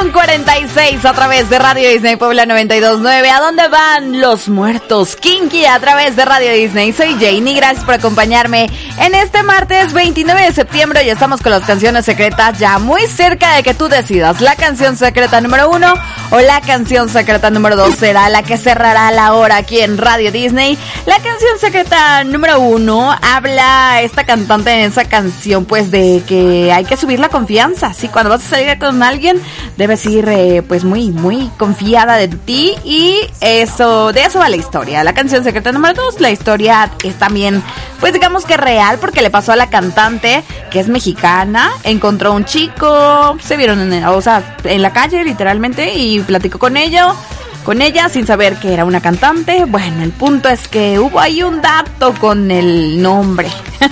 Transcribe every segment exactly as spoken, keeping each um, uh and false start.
con cuarenta y seis a través de Radio Disney Puebla noventa y dos punto nueve. ¿A dónde van los muertos? Kinky a través de Radio Disney. Soy Janie, gracias por acompañarme en este martes veintinueve de septiembre. Ya estamos con las canciones secretas, ya muy cerca de que tú decidas. La canción secreta número uno o la canción secreta número dos será la que cerrará la hora aquí en Radio Disney. La canción secreta número uno habla esta cantante en esa canción pues de que hay que subir la confianza. Sí, cuando vas a salir con alguien debes ir eh, pues muy muy confiada de ti, y eso, de eso va la historia. La canción secreta número dos, la historia es también pues digamos que real, porque le pasó a la cantante, que es mexicana. Encontró un chico, se vieron en, o sea, en la calle literalmente, y platicó con ello con ella sin saber que era una cantante. Bueno, el punto es que hubo ahí un dato con el nombre.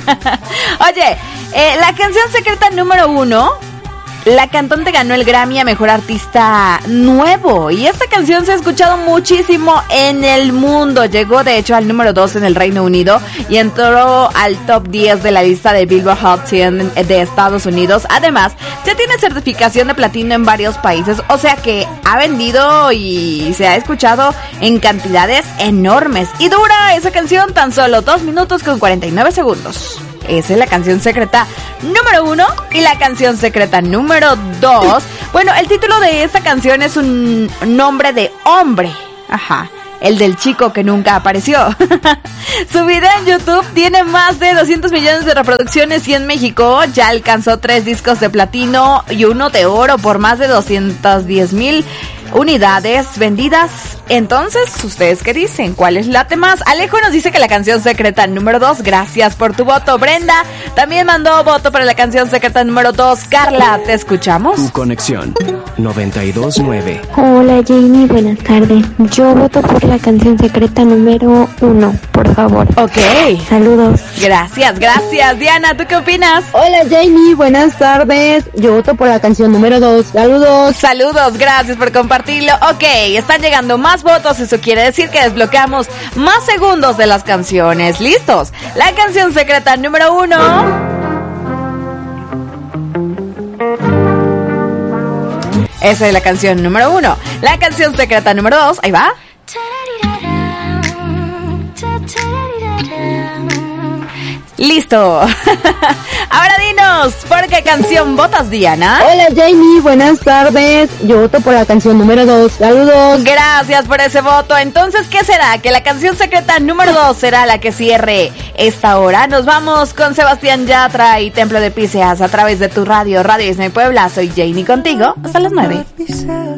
Oye, eh, la canción secreta número uno, la cantante ganó el Grammy a Mejor Artista Nuevo, y esta canción se ha escuchado muchísimo en el mundo. Llegó de hecho al número dos en el Reino Unido y entró al top diez de la lista de Billboard Hot cien de Estados Unidos. Además, ya tiene certificación de platino en varios países, o sea que ha vendido y se ha escuchado en cantidades enormes. Y dura esa canción tan solo dos minutos con cuarenta y nueve segundos. Esa es la canción secreta número uno. Y la canción secreta número dos, bueno, el título de esta canción es un nombre de hombre. Ajá, el del chico que nunca apareció. Su video en YouTube tiene más de doscientos millones de reproducciones, y en México ya alcanzó tres discos de platino y uno de oro por más de doscientas diez mil unidades vendidas. Entonces, ¿ustedes qué dicen? ¿Cuál es late más? Alejo nos dice que la canción secreta número dos. Gracias por tu voto. Brenda también mandó voto para la canción secreta número dos. Carla, ¿te escuchamos? Tu conexión noventa y dos punto nueve. Hola Jamie, buenas tardes. Yo voto por la canción secreta número uno, por favor. Ok. Saludos. Gracias, gracias. Diana, ¿tú qué opinas? Hola Jamie, buenas tardes. Yo voto por la canción número dos. Saludos. Saludos, gracias por compartirlo. Ok, están llegando más votos, eso quiere decir que desbloqueamos más segundos de las canciones. ¿Listos? La canción secreta número uno. Esa es la canción número uno. La canción secreta número dos, ahí va. Listo. Ahora dinos, ¿por qué canción votas, Diana? Hola Jamie, buenas tardes. Yo voto por la canción número dos. Saludos. Gracias por ese voto. Entonces, ¿qué será? Que la canción secreta número dos será la que cierre esta hora. Nos vamos con Sebastián Yatra y Templo de Pisceas a través de tu radio, Radio Disney Puebla. Soy Janie contigo hasta las nueve.